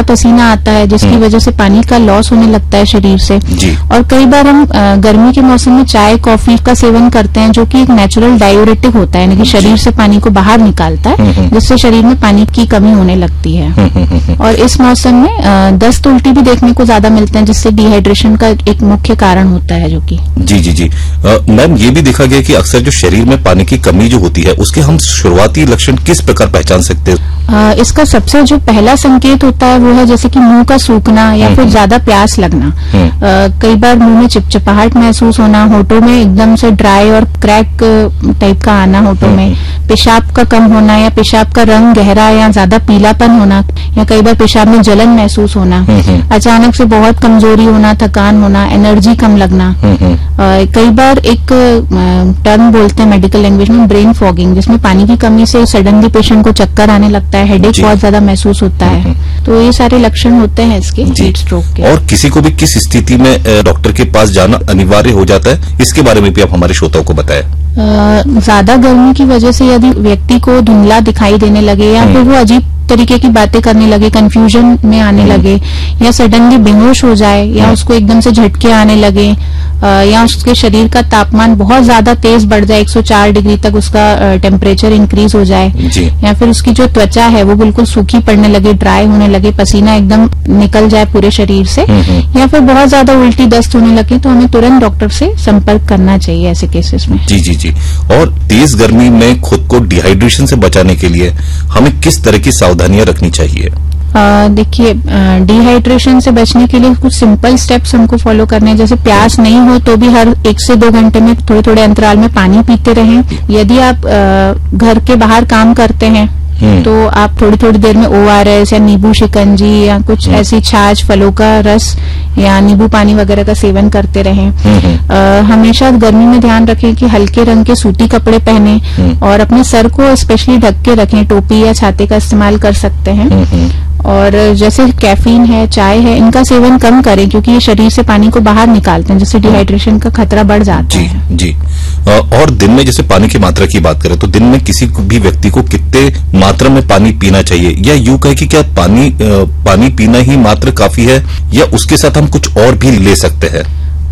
पसीना आता है, जिसकी वजह से पानी का लॉस होने लगता है शरीर से। और कई बार हम गर्मी के मौसम में चाय कॉफी का सेवन करते हैं, जो कि एक नेचुरल डायूरेटिक होता है, यानी कि शरीर से पानी को बाहर निकालता है, जिससे शरीर में पानी की कमी होने लगती है। और इस मौसम में दस्त उल्टी भी देखने को ज्यादा मिलते हैं, जिससे डिहाइड्रेशन का एक मुख्य कारण होता है, जो कि जी मैम, ये भी देखा गया कि अक्सर जो शरीर में पानी की कमी जो होती है, उसके हम शुरुआती लक्षण किस प्रकार पहचान सकते हैं? इसका सबसे जो पहला संकेत होता है वो है जैसे कि मुंह का सूखना या फिर ज्यादा प्यास लगना। कई बार मुंह में चिपचिपाहट महसूस होना, होठों में एकदम से ड्राई और क्रैक टाइप का आना होठों में, पेशाब का कम होना या पेशाब का रंग गहरा या ज्यादा पीलापन होना, या कई बार पेशाब में जलन महसूस होना, अचानक से बहुत कमजोरी होना, थकान होना, एनर्जी कम लगना। कई बार एक टर्म बोलते हैं मेडिकल लैंग्वेज में ब्रेन फॉगिंग, जिसमें पानी की कमी से सडनली पेशेंट को चक्कर आने लगता है, हेडेक बहुत ज्यादा महसूस होता है। तो ये सारे लक्षण होते हैं इसके हीट स्ट्रोक के। और किसी को भी किस स्थिति में डॉक्टर के पास जाना अनिवार्य हो जाता है, इसके बारे में भी आप हमारे श्रोताओं को बताएं। ज्यादा गर्मी की वजह से यदि व्यक्ति को धुंधला दिखाई देने लगे या फिर वो अजीब तरीके की बातें करने लगे, कंफ्यूजन में आने लगे, या सडनली बेहोश हो जाए, या उसको एकदम से झटके आने लगे, या उसके शरीर का तापमान बहुत ज्यादा तेज बढ़ जाए, 104 डिग्री तक उसका टेम्परेचर इंक्रीज हो जाए, या फिर उसकी जो त्वचा है वो बिल्कुल सूखी पड़ने लगे, ड्राई होने लगे, पसीना एकदम निकल जाए पूरे शरीर से, या फिर बहुत ज्यादा उल्टी दस्त होने लगे, तो हमें तुरंत डॉक्टर से संपर्क करना चाहिए ऐसे केसेस में। जी। और तेज गर्मी में खुद को डिहाइड्रेशन से बचाने के लिए हमें किस तरह की सावधानियां रखनी चाहिए? देखिए, डिहाइड्रेशन से बचने के लिए कुछ सिंपल स्टेप्स हमको फॉलो करने हैं। जैसे प्यास नहीं हो तो भी हर 1 से 2 घंटे में थोड़े थोड़े अंतराल में पानी पीते रहें। यदि आप घर के बाहर काम करते हैं तो आप थोड़ी थोड़ी देर में ORS या नींबू शिकंजी या कुछ ऐसी छाछ, फलों का रस या नींबू पानी वगैरह का सेवन करते रहें। हमेशा गर्मी में ध्यान रखें कि हल्के रंग के सूती कपड़े पहने और अपने सर को स्पेशली ढक के रखें। टोपी या छाते का इस्तेमाल कर सकते हैं। और जैसे कैफीन है, चाय है, इनका सेवन कम करें, क्योंकि ये शरीर से पानी को बाहर निकालते हैं, जिससे डिहाइड्रेशन का खतरा बढ़ जाता है। जी। और दिन में जैसे पानी की मात्रा की बात करें तो दिन में किसी भी व्यक्ति को कितने मात्रा में पानी पीना चाहिए, या यूं कहे कि क्या पानी पीना ही मात्र काफी है, या उसके साथ हम कुछ और भी ले सकते हैं?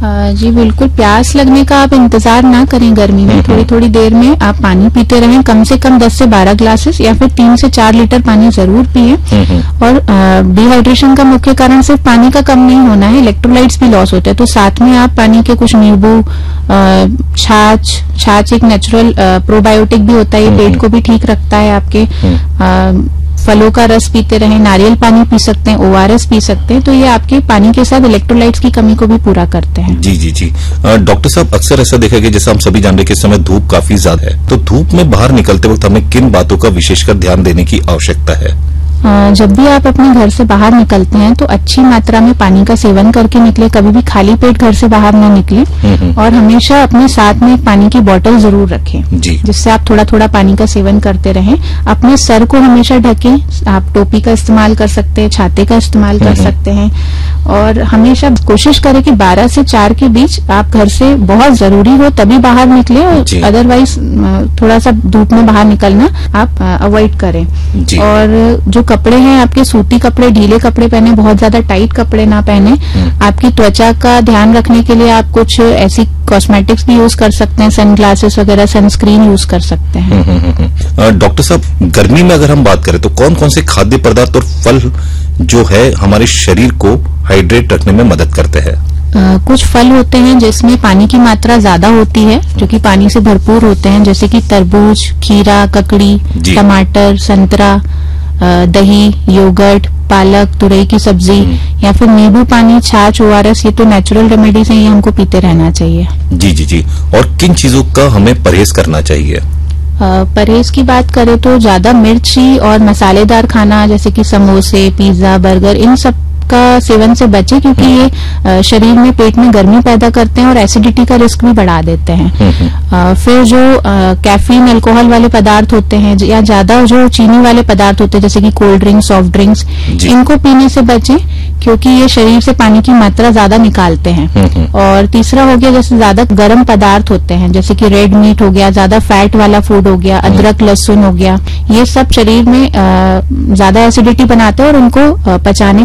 जी बिल्कुल, प्यास लगने का आप इंतजार ना करें। गर्मी में थोड़ी थोड़ी देर में आप पानी पीते रहें। कम से कम 10 से 12 ग्लासेस या फिर 3 से 4 लीटर पानी जरूर पिए। और डिहाइड्रेशन का मुख्य कारण सिर्फ पानी का कम नहीं होना है, इलेक्ट्रोलाइट्स भी लॉस होते हैं। तो साथ में आप पानी के कुछ नींबू, छाछ एक नेचुरल प्रोबायोटिक भी होता है, ये पेट को भी ठीक रखता है आपके। फलों का रस पीते रहें, नारियल पानी पी सकते हैं, ORS पी सकते हैं। तो ये आपके पानी के साथ इलेक्ट्रोलाइट्स की कमी को भी पूरा करते हैं। जी। डॉक्टर साहब, अक्सर ऐसा देखा गया, जैसे हम सभी जान रहे हैं कि इस समय धूप काफी ज्यादा है, तो धूप में बाहर निकलते वक्त हमें किन बातों का विशेषकर ध्यान देने की आवश्यकता है? जब भी आप अपने घर से बाहर निकलते हैं तो अच्छी मात्रा में पानी का सेवन करके निकले। कभी भी खाली पेट घर से बाहर न निकले, और हमेशा अपने साथ में एक पानी की बोतल जरूर रखें, जिससे आप थोड़ा थोड़ा पानी का सेवन करते रहें। अपने सर को हमेशा ढकें। आप टोपी का इस्तेमाल कर सकते हैं, छाते का इस्तेमाल कर सकते हैं। और हमेशा कोशिश करें कि 12 से 4 के बीच आप घर से बहुत जरूरी हो तभी बाहर निकले, और अदरवाइज थोड़ा सा धूप में बाहर निकलना आप अवॉइड करें। और जो कपड़े हैं आपके, सूती कपड़े, ढीले कपड़े पहने, बहुत ज्यादा टाइट कपड़े ना पहने। आपकी त्वचा का ध्यान रखने के लिए आप कुछ ऐसी कॉस्मेटिक्स भी यूज कर सकते हैं, सनग्लासेस वगैरह, सनस्क्रीन यूज कर सकते हैं। डॉक्टर साहब, गर्मी में अगर हम बात करें तो कौन कौन से खाद्य पदार्थ और फल जो है हमारे शरीर को हाइड्रेट रखने में मदद करते हैं? कुछ फल होते हैं जिसमें पानी की मात्रा ज्यादा होती है, जो कि पानी से भरपूर होते हैं, जैसे कि तरबूज, खीरा, ककड़ी, टमाटर, संतरा, दही, योगर्ट, पालक, तुरई की सब्जी, या फिर नींबू पानी, छाछ, ORS, ये तो नेचुरल रेमेडीज हैं, ये हमको पीते रहना चाहिए। जी। और किन चीजों का हमें परहेज करना चाहिए? परहेज की बात करें तो ज्यादा मिर्ची और मसालेदार खाना, जैसे कि समोसे, पिज्जा, बर्गर, इन सब का सेवन से बचे, क्योंकि ये शरीर में, पेट में गर्मी पैदा करते हैं और एसिडिटी का रिस्क भी बढ़ा देते हैं। फिर जो कैफीन, अल्कोहल वाले पदार्थ होते हैं, या ज्यादा जो चीनी वाले पदार्थ होते हैं, जैसे कि कोल्ड ड्रिंक्स, सॉफ्ट ड्रिंक्स, इनको पीने से बचें, क्योंकि ये शरीर से पानी की मात्रा ज्यादा निकालते हैं। और तीसरा हो गया, जैसे ज्यादा गर्म पदार्थ होते हैं, जैसे कि रेड मीट हो गया, ज्यादा फैट वाला फूड हो गया, अदरक, लहसुन हो गया, ये सब शरीर में ज्यादा एसिडिटी बनाते हैं और उनको पचाने